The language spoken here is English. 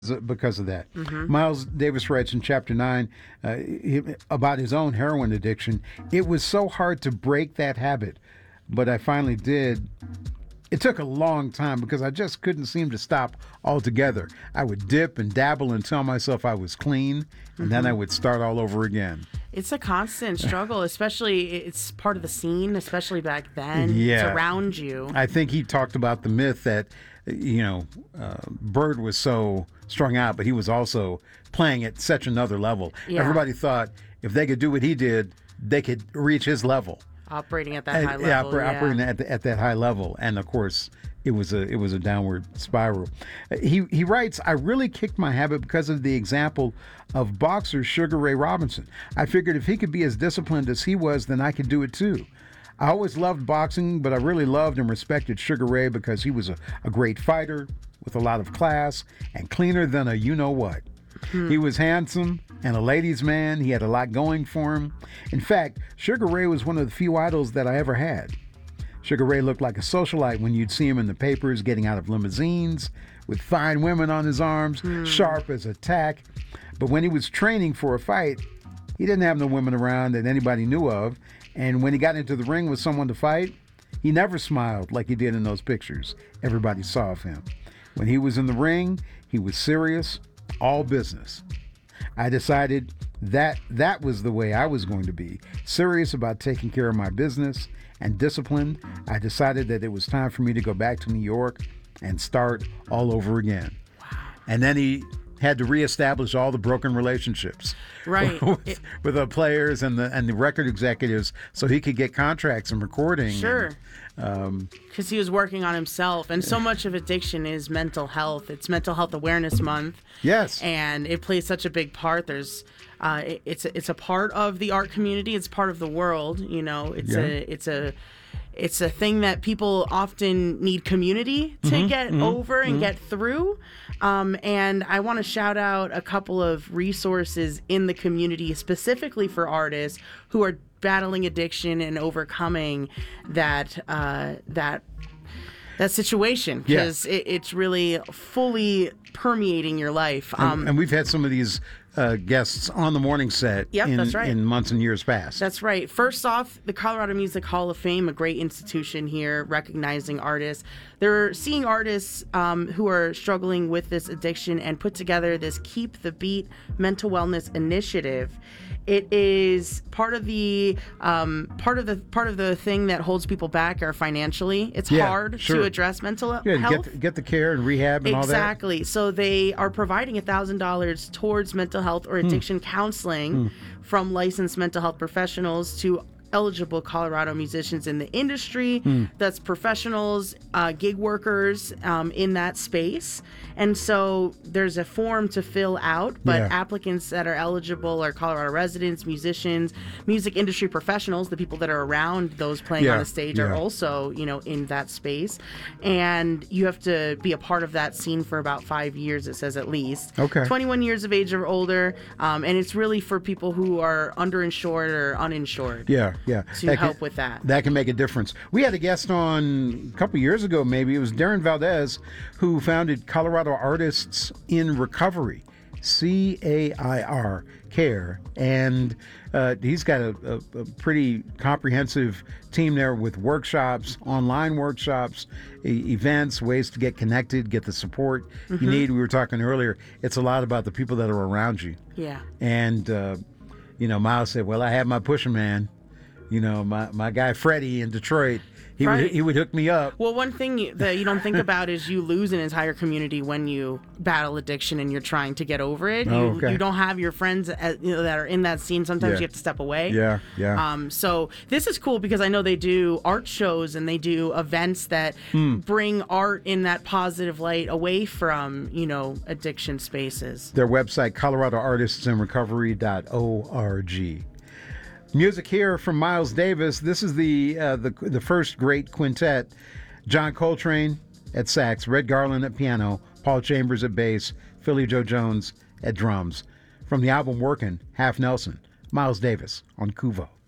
because of that. Mm-hmm. Miles Davis writes in chapter 9 about his own heroin addiction. It was so hard to break that habit, but I finally did. It took a long time because I just couldn't seem to stop altogether. I would dip and dabble and tell myself I was clean, and then I would start all over again. It's a constant struggle, especially it's part of the scene, especially back then. Yeah. It's around you. I think he talked about the myth that, Bird was so strung out, but he was also playing at such another level. Yeah. Everybody thought if they could do what he did, they could reach his level. Operating at that high level. Operating at that high level. And of course, it was a downward spiral. He writes, I really kicked my habit because of the example of boxer Sugar Ray Robinson. I figured if he could be as disciplined as he was, then I could do it too. I always loved boxing, but I really loved and respected Sugar Ray because he was a great fighter with a lot of class and cleaner than a you-know-what. He was handsome and a ladies' man. He had a lot going for him. In fact, Sugar Ray was one of the few idols that I ever had. Sugar Ray looked like a socialite when you'd see him in the papers getting out of limousines with fine women on his arms, sharp as a tack. But when he was training for a fight, he didn't have no women around that anybody knew of. And when he got into the ring with someone to fight, he never smiled like he did in those pictures everybody saw of him. When he was in the ring, he was serious, all business. I decided that was the way I was going to be, serious about taking care of my business and disciplined. I decided that it was time for me to go back to New York and start all over again. Wow. And then he had to reestablish all the broken relationships, right, with the players and the record executives, so he could get contracts and recording. Sure. Because he was working on himself, and so much of addiction is mental health. It's Mental Health Awareness Month. Yes. And it plays such a big part. There's, it's a part of the art community. It's part of the world. It's a thing that people often need community to get over and get through. And I want to shout out a couple of resources in the community specifically for artists who are battling addiction and overcoming that situation, because it's really fully permeating your life. And we've had some of these guests on the morning set that's right. in months and years past. That's right. First off, the Colorado Music Hall of Fame, a great institution here recognizing artists. They're seeing artists who are struggling with this addiction and put together this Keep the Beat mental wellness initiative. It is part of the thing that holds people back are financially. It's hard to address mental health. Get the care and rehab and all that. Exactly. So they are providing $1,000 towards mental health or addiction counseling from licensed mental health professionals to eligible Colorado musicians in the industry. That's professionals, gig workers in that space. And so there's a form to fill out, but applicants that are eligible are Colorado residents, musicians, music industry professionals, the people that are around those playing on the stage are also, in that space. And you have to be a part of that scene for about 5 years, it says at least. Okay. 21 years of age or older. And it's really for people who are underinsured or uninsured. To help with that. That can make a difference. We had a guest on a couple years ago, maybe. It was Darren Valdez, who founded Colorado Artists in Recovery, CAIR, CARE. And he's got a pretty comprehensive team there with workshops, online workshops, events, ways to get connected, get the support you need. We were talking earlier. It's a lot about the people that are around you. Yeah. And, Miles said, well, I have my pusher man. My guy Freddie in Detroit, he would hook me up. Well, one thing that you don't think about is you lose an entire community when you battle addiction and you're trying to get over it. You don't have your friends that are in that scene. Sometimes you have to step away. Yeah. So this is cool because I know they do art shows and they do events that bring art in that positive light away from, addiction spaces. Their website, coloradoartistsinrecovery.org. Music here from Miles Davis. This is the first great quintet. John Coltrane at sax, Red Garland at piano, Paul Chambers at bass, Philly Joe Jones at drums. From the album Workin', Half Nelson, Miles Davis on Kuvo.